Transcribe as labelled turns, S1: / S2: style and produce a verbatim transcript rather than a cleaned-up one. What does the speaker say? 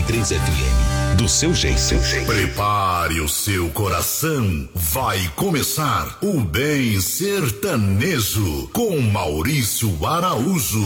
S1: três F M. Do seu jeito. Seu jeito.
S2: Prepare o seu coração. Vai começar o Bem Sertanejo com Maurício Araújo.